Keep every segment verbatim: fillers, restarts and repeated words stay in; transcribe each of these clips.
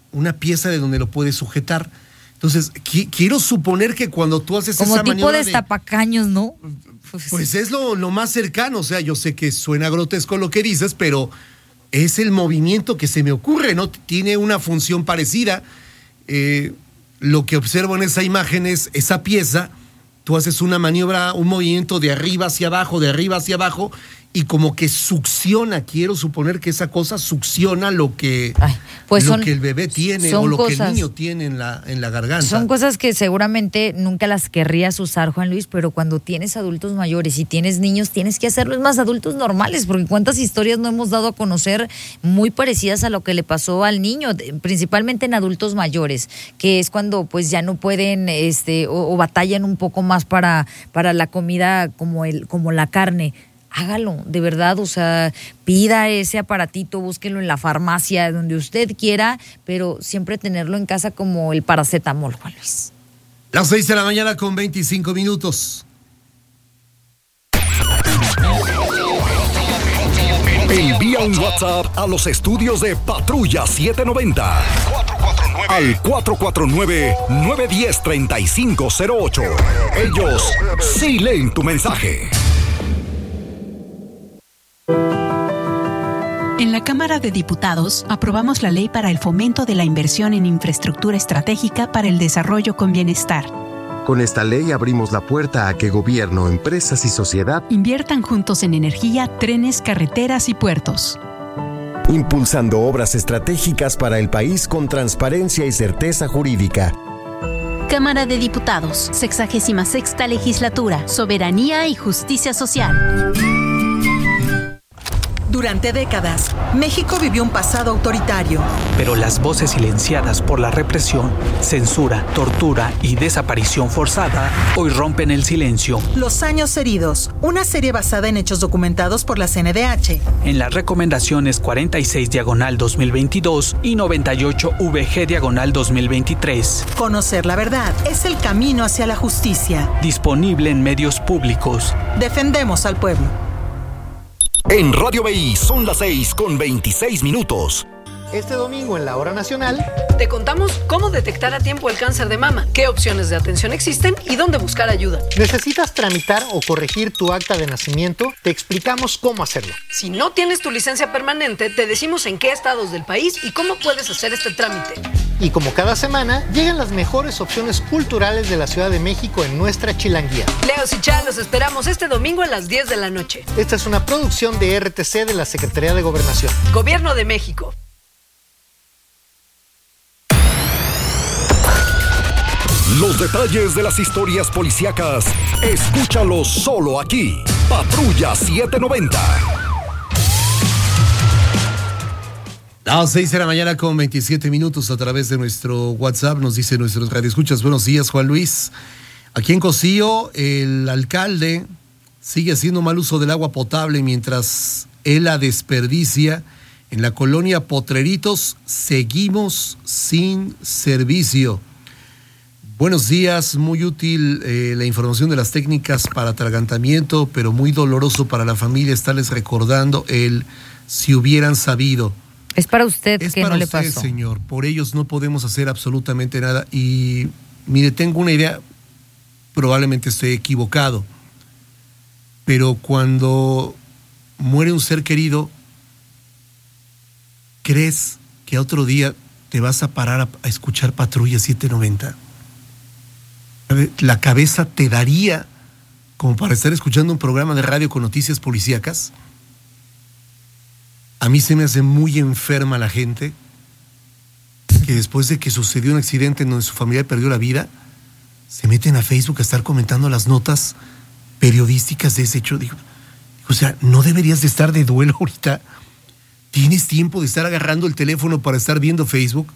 una pieza de donde lo puedes sujetar. Entonces, qui- quiero suponer que cuando tú haces como esa tipo maniobra de destapacaños, ¿no? Pues es lo, lo más cercano. O sea, yo sé que suena grotesco lo que dices, pero es el movimiento que se me ocurre, ¿no? Tiene una función parecida. Eh, lo que observo en esa imagen es esa pieza. Tú haces una maniobra, un movimiento de arriba hacia abajo, de arriba hacia abajo, y como que succiona, quiero suponer que esa cosa succiona lo que, Ay, pues lo son, que el bebé tiene o lo cosas, que el niño tiene en la, en la garganta. Son cosas que seguramente nunca las querrías usar, Juan Luis, pero cuando tienes adultos mayores y tienes niños, tienes que hacerlo. Es más, adultos normales, porque cuántas historias no hemos dado a conocer muy parecidas a lo que le pasó al niño, principalmente en adultos mayores, que es cuando pues ya no pueden este o, o batallan un poco más para, para la comida como, el, como la carne. Hágalo, de verdad, o sea, pida ese aparatito, búsquelo en la farmacia, donde usted quiera, pero siempre tenerlo en casa como el paracetamol, Juan Luis. Las seis de la mañana con veinticinco minutos. Envía un WhatsApp a los estudios de Patrulla setecientos noventa al cuatro cuatro nueve, nueve uno cero, tres cinco cero ocho. Ellos sí leen tu mensaje. En la Cámara de Diputados aprobamos la ley para el fomento de la inversión en infraestructura estratégica para el desarrollo con bienestar. Con esta ley abrimos la puerta a que gobierno, empresas y sociedad inviertan juntos en energía, trenes, carreteras y puertos. Impulsando obras estratégicas para el país con transparencia y certeza jurídica. Cámara de Diputados, sexagésima sexta legislatura, soberanía y justicia social. Durante décadas, México vivió un pasado autoritario. Pero las voces silenciadas por la represión, censura, tortura y desaparición forzada hoy rompen el silencio. Los años heridos, una serie basada en hechos documentados por la C N D H. En las recomendaciones cuarenta y seis diagonal dos mil veintidós y noventa y ocho V G diagonal dos mil veintitrés. Conocer la verdad es el camino hacia la justicia. Disponible en medios públicos. Defendemos al pueblo. En Radio B I son las seis con veintiséis minutos. Este domingo en la Hora Nacional te contamos cómo detectar a tiempo el cáncer de mama, qué opciones de atención existen y dónde buscar ayuda. ¿Necesitas tramitar o corregir tu acta de nacimiento? Te explicamos cómo hacerlo. Si no tienes tu licencia permanente, te decimos en qué estados del país y cómo puedes hacer este trámite. Y como cada semana, llegan las mejores opciones culturales de la Ciudad de México en nuestra Chilanguía. Leos y Chá, los esperamos este domingo a las diez de la noche. Esta es una producción de R T C de la Secretaría de Gobernación. Gobierno de México. Los detalles de las historias policíacas, escúchalos solo aquí. Patrulla setecientos noventa. Las seis de la mañana con veintisiete minutos a través de nuestro WhatsApp nos dice nuestros radioescuchas. Buenos días, Juan Luis. Aquí en Cocío, el alcalde sigue haciendo mal uso del agua potable mientras él la desperdicia. En la colonia Potreritos seguimos sin servicio. Buenos días, muy útil eh, la información de las técnicas para atragantamiento, pero muy doloroso para la familia estarles recordando el si hubieran sabido. Es para usted es que para no usted, le pasó. Señor, por ellos no podemos hacer absolutamente nada. Y mire, tengo una idea, probablemente estoy equivocado, pero cuando muere un ser querido, ¿crees que otro día te vas a parar a, a escuchar Patrulla setecientos noventa? La cabeza te daría como para estar escuchando un programa de radio con noticias policíacas. A mí se me hace muy enferma la gente que después de que sucedió un accidente en donde su familia perdió la vida, se meten a Facebook a estar comentando las notas periodísticas de ese hecho. Digo, o sea, no deberías de estar de duelo ahorita. ¿Tienes tiempo de estar agarrando el teléfono para estar viendo Facebook?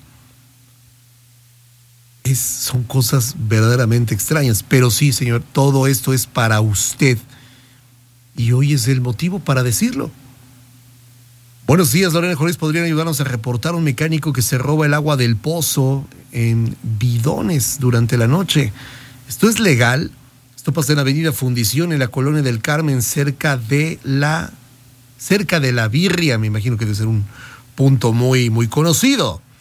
Es, son cosas verdaderamente extrañas, pero sí, señor, todo esto es para usted y hoy es el motivo para decirlo. Buenos días, Lorena Juárez, ¿podrían ayudarnos a reportar un mecánico que se roba el agua del pozo en bidones durante la noche? ¿Esto es legal? Esto pasa en la avenida Fundición, en la colonia del Carmen, cerca de la cerca de la Birria, me imagino que debe ser un punto muy, muy conocido.